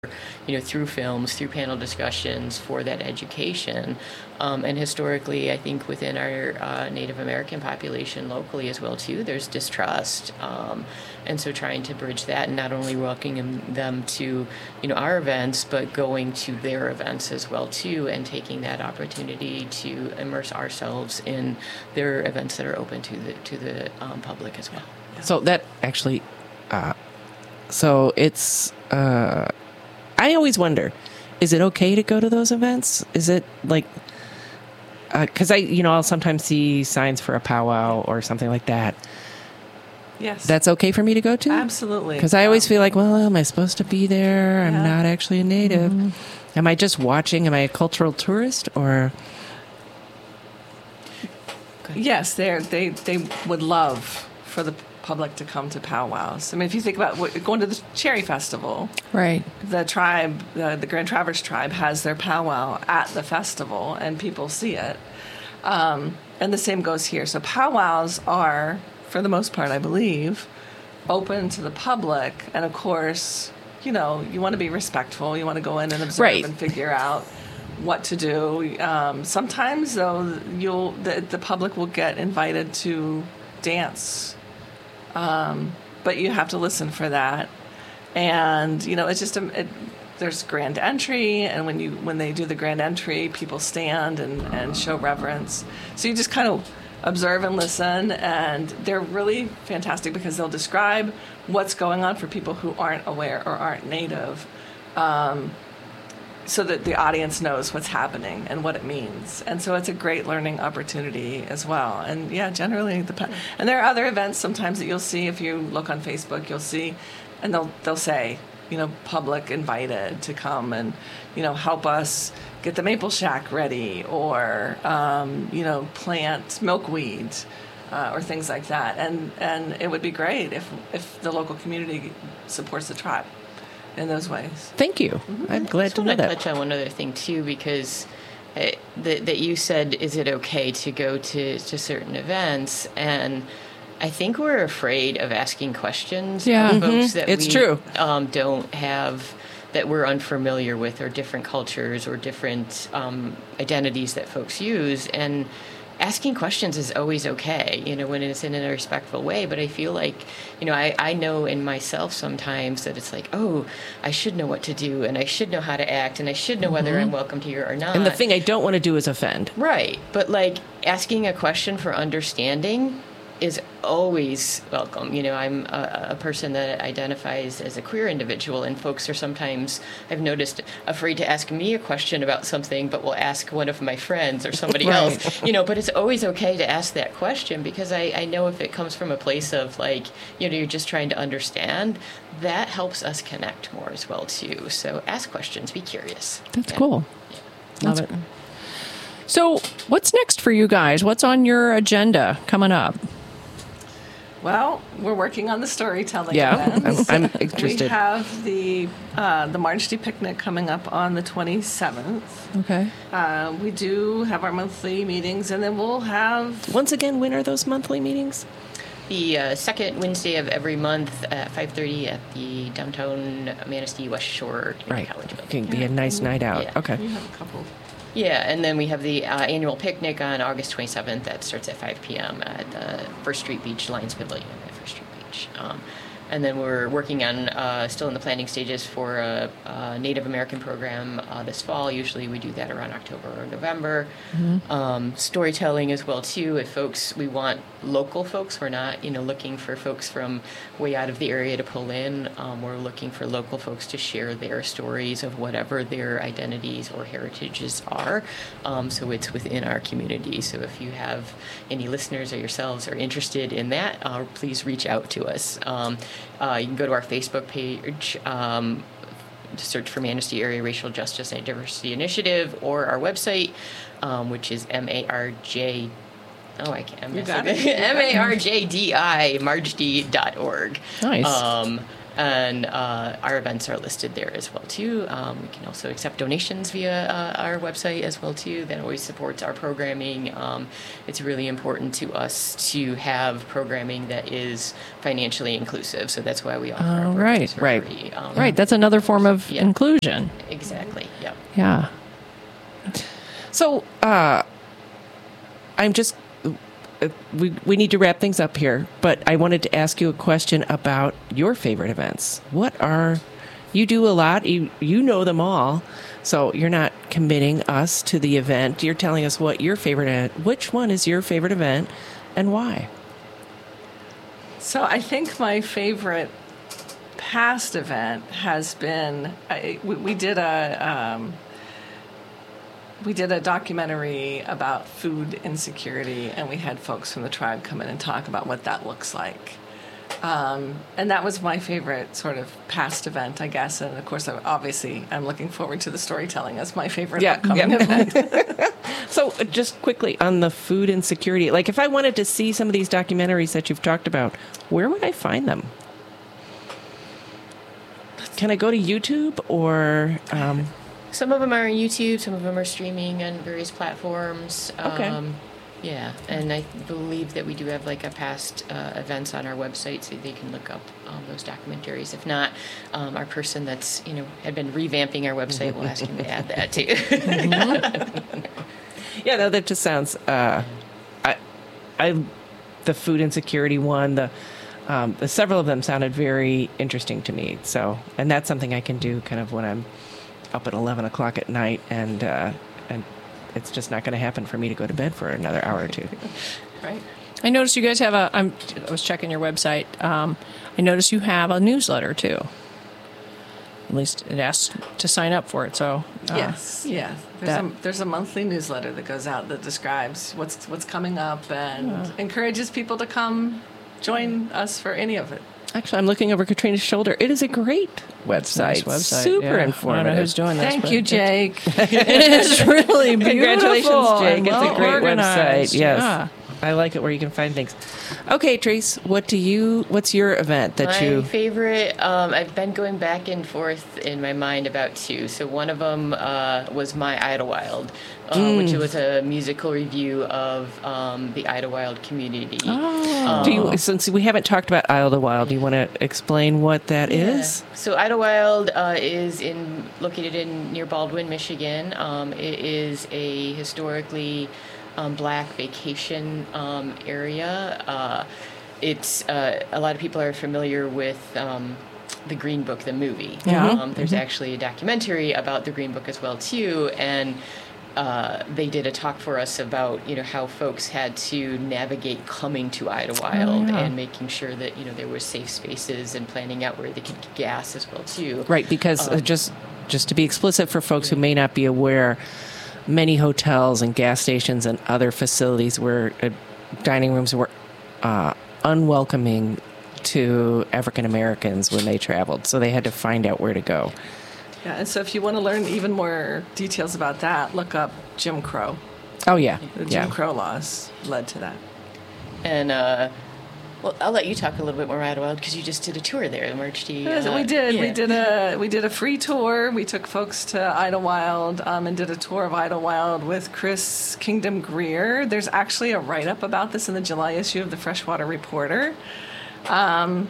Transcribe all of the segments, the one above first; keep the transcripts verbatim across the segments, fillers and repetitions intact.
you know, through films, through panel discussions for that education. Um, and historically, I think within our uh, Native American population locally as well, too, there's distrust. Um, and so trying to bridge that and not only welcoming them to, you know, our events, but going to their events as well, too, and taking that opportunity to immerse ourselves in their events that are open to the, to the um, public as well. So that actually, uh, so it's, uh, I always wonder, is it okay to go to those events? Is it like, because uh, I, you know, I'll sometimes see signs for a powwow or something like that. Yes. That's okay for me to go to? Absolutely. Because I always feel like, well, am I supposed to be there? I'm yeah. not actually a native. Mm-hmm. Am I just watching? Am I a cultural tourist or? Yes, they they they would love for the public to come to powwows. I mean, if you think about what, going to the Cherry Festival, right? The tribe, the, the Grand Traverse tribe, has their powwow at the festival, and people see it. Um, and the same goes here. So powwows are, for the most part, I believe, open to the public. And of course, you know, you want to be respectful. You want to go in and observe right. and figure out what to do. Um, sometimes, though, you'll the, the public will get invited to dance. Um, but you have to listen for that. And, you know, it's just, a, it, there's grand entry. And when you when they do the grand entry, people stand and, and show reverence. So you just kind of observe and listen. And they're really fantastic because they'll describe what's going on for people who aren't aware or aren't native. Um, so that the audience knows what's happening and what it means. And so it's a great learning opportunity as well. And yeah, generally, the and there are other events sometimes that you'll see if you look on Facebook, you'll see, and they'll they'll say, you know, public invited to come and, you know, help us get the maple shack ready or, um, you know, plant milkweed uh, or things like that. And, and it would be great if, if the local community supports the tribe in those ways. Thank you. Mm-hmm. I'm glad to know that. I touch on one other thing too, because uh, that that you said, is it okay to go to, to certain events? And I think we're afraid of asking questions yeah. of Mm-hmm. folks that it's we true. Um, don't have, that we're unfamiliar with, or different cultures or different um, identities that folks use. And asking questions is always okay, you know, when it's in a respectful way. But I feel like, you know, I, I know in myself sometimes that it's like, oh, I should know what to do, and I should know how to act, and I should know mm-hmm. whether I'm welcomed here or not. And the thing I don't want to do is offend. Right. But like asking a question for understanding is always welcome. You know, I'm a, a person that identifies as a queer individual, and folks are sometimes, I've noticed, afraid to ask me a question about something, but will ask one of my friends or somebody right. else. You know, but it's always okay to ask that question, because I, I know if it comes from a place of like, you know, you're just trying to understand, that helps us connect more as well too. So ask questions, be curious. That's yeah. cool. Yeah. Love That's it. So what's next for you guys? What's on your agenda coming up? Well, we're working on the storytelling Yeah, events. I'm, I'm interested. We have the uh, the March Day picnic coming up on the twenty-seventh. Okay. Uh, we do have our monthly meetings, and then we'll have... Once again, when are those monthly meetings? The uh, second Wednesday of every month at five thirty at the downtown Manistee West Shore right. College building. It can be a nice night out. Yeah. Okay. We have a couple... Yeah, and then we have the uh, annual picnic on August twenty-seventh. That starts at five p.m. at the First Street Beach Lions Pavilion at First Street Beach. Um, and then we're working on, uh, still in the planning stages for a, a Native American program uh, this fall. Usually we do that around October or November. Mm-hmm. Um, storytelling as well, too. If folks, we want local folks. We're not, you know, looking for folks from way out of the area to pull in. Um, we're looking for local folks to share their stories of whatever their identities or heritages are. Um, so it's within our community. So if you have any listeners or yourselves are interested in that, uh, please reach out to us. Um, uh, you can go to our Facebook page, um, to search for Manistee Area Racial Justice and Diversity Initiative, or our website, um, which is M A R J. Oh, I can't. You got it. M A R J D I, margd dot org. Nice. Um, And uh, our events are listed there as well too. Um, we can also accept donations via uh, our website as well too. That always supports our programming. Um, it's really important to us to have programming that is financially inclusive. So that's why we offer our Oh, programs right, for right. free. Um, Right. That's another form of Yeah. inclusion. Exactly. Yep. Yeah. So, uh, I'm just, uh, we, we need to wrap things up here, but I wanted to ask you a question about your favorite events. What are, you do a lot, you, you know them all, so you're not committing us to the event. You're telling us what your favorite event, which one is your favorite event and why? So I think my favorite past event has been I, we, we did a um, we did a documentary about food insecurity, and we had folks from the tribe come in and talk about what that looks like. Um, and that was my favorite sort of past event, I guess. And of course, I'm, obviously, I'm looking forward to the storytelling as my favorite Yeah, upcoming yeah. event. So, uh, just quickly on the food insecurity, like if I wanted to see some of these documentaries that you've talked about, where would I find them? Can I go to YouTube or? Um, Some of them are on YouTube. Some of them are streaming on various platforms. Okay. Um, yeah, and I believe that we do have like a past uh, events on our website, so they can look up um, those documentaries. If not, um, our person that's you know had been revamping our website will ask him to add that too. yeah, no, that just sounds. Uh, I, I, the food insecurity one, the, um, the several of them sounded very interesting to me. So, and that's something I can do kind of when I'm up at eleven o'clock at night, and uh, and it's just not going to happen for me to go to bed for another hour or two. Right. I noticed you guys have a. I'm, I was checking your website. Um, I noticed you have a newsletter too. At least it asks to sign up for it. So uh, Yes, yeah. There's that- a, there's a monthly newsletter that goes out that describes what's what's coming up and encourages people to come join us for any of it. Actually, I'm looking over Katrina's shoulder. It is a great website. nice website. Super yeah. I don't informative. know who's doing this. Thank but you, it's- Jake. It is really beautiful. Congratulations, Jake. and It's a great well-organized. website. Yes. Yeah. I like it where you can find things. Okay, Trace, what do you what's your event that My you favorite, um, I've been going back and forth in my mind about two. So one of them uh, was My Idlewild, uh, Mm. which was a musical review of um, the Idlewild community. Oh. do you since we haven't talked about Idlewild, do you want to explain what that is? Yeah. So Idlewild uh, is in located in near Baldwin, Michigan. Um, it is a historically um, black vacation um, area. Uh, it's uh, a lot of people are familiar with um, the Green Book, the movie. Yeah. Um, there's actually a documentary about the Green Book as well too, and uh, they did a talk for us about you know how folks had to navigate coming to Idlewild Oh, yeah. and making sure that you know there were safe spaces and planning out where they could get gas as well too. Right, because uh, Um, just just to be explicit for folks who may not be aware, many hotels and gas stations and other facilities were uh, dining rooms were uh, unwelcoming to African Americans when they traveled, so they had to find out where to go. Yeah, and so if you want to learn even more details about that, look up Jim Crow. Oh yeah, The Jim yeah. Crow laws led to that. And uh, well, I'll let you talk a little bit more Idlewild because you just did a tour there, March. Do you, Yes, uh, we did. We yeah. did a we did a free tour. We took folks to Idlewild um, and did a tour of Idlewild with Chris Kingdom Greer. There's actually a write up about this in the July issue of the Freshwater Reporter, um,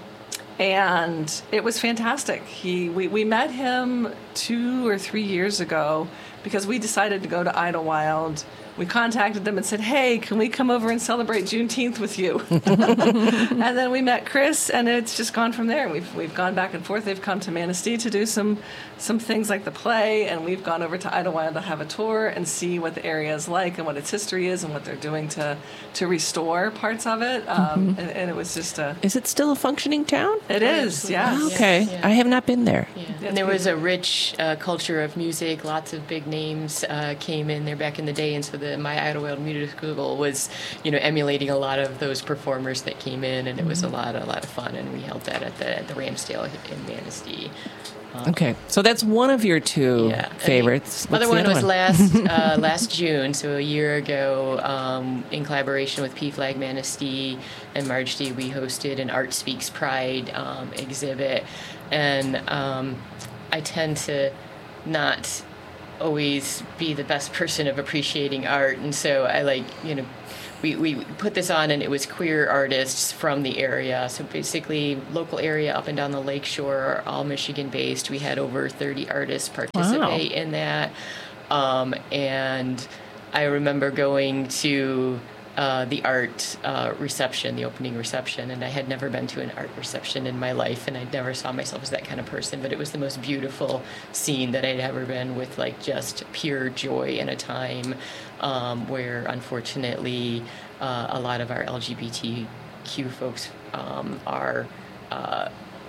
and it was fantastic. He we, we met him two or three years ago because we decided to go to Idlewild. We contacted them and said, "Hey, can we come over and celebrate Juneteenth with you?" And then we met Chris, and it's just gone from there. We've we've gone back and forth. They've come to Manistee to do some some things like the play, and we've gone over to Idlewild to have a tour and see what the area is like and what its history is and what they're doing to to restore parts of it. Um, and, and it was just a. Is it still a functioning town? It is, yes. Okay, yeah. I have not been there. Yeah. That's And there was good. a rich uh, culture of music. Lots of big names uh, came in there back in the day, and so the My Idlewild Musical was, you know, emulating a lot of those performers that came in, and it was a lot, a lot of fun. And we held that at the at the Ramsdale in Manistee. Okay, so that's one of your two Yeah. And the favorites. What's Other the one other was last uh, last June, so a year ago, um, in collaboration with P Flag Manistee and Marge D, we hosted an Art Speaks Pride um, exhibit, and um, I tend to not always be the best person of appreciating art, and so I like you know. We, we put this on, and it was queer artists from the area. So basically, local area up and down the lakeshore, all Michigan-based. We had over thirty artists participate in that. Um, and I remember going to uh, the art uh, reception, the opening reception, and I had never been to an art reception in my life, and I never saw myself as that kind of person. But it was the most beautiful scene that I'd ever been with, like just pure joy in a time um, where, unfortunately, uh, a lot of our L G B T Q folks um, are uh,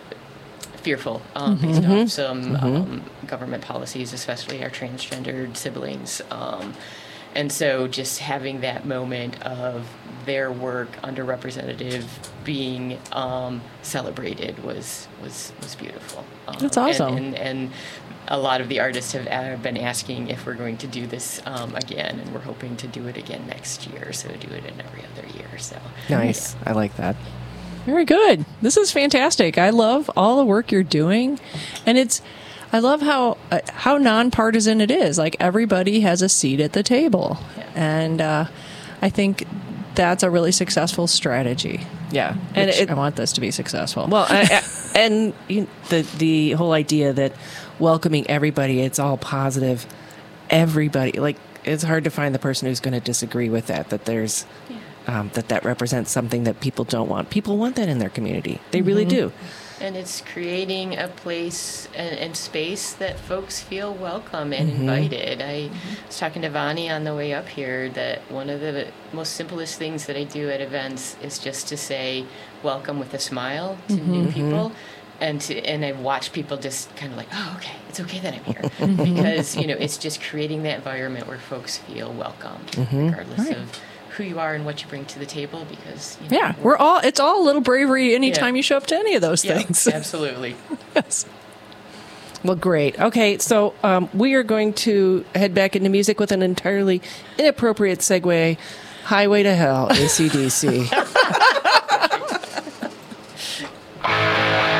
fearful um, Mm-hmm. based off some um, government policies, especially our transgendered siblings. Um, and so just having that moment of their work, underrepresented, being um, celebrated was was was beautiful. Um, That's awesome. And, and, and a lot of the artists have uh, been asking if we're going to do this um, again, and we're hoping to do it again next year. So do it in every other year. So Nice. I like that. Very good. This is fantastic. I love all the work you're doing, and it's. I love how uh, how nonpartisan it is. Like everybody has a seat at the table, Yeah. and uh, I think that's a really successful strategy. Yeah, and Which it, I want this to be successful. well, I, I, and you, the the whole idea that welcoming everybody, it's all positive. Everybody, like it's hard to find the person who's going to disagree with that. That there's um, that that represents something that people don't want. People want that in their community. They really do. And it's creating a place and, and space that folks feel welcome and Mm-hmm. invited. I was talking to Vani on the way up here that one of the most simplest things that I do at events is just to say welcome with a smile to new people. And to, and I've watched people just kind of like, oh, okay, it's okay that I'm here. Because, you know, it's just creating that environment where folks feel welcome, regardless Right. of who you are and what you bring to the table. Because, you know, yeah, we're all. It's all a little bravery anytime Yeah. you show up to any of those yeah, things. absolutely. Yes. Well, great. Okay, so um, we are going to head back into music with an entirely inappropriate segue. Highway to Hell, A C D C.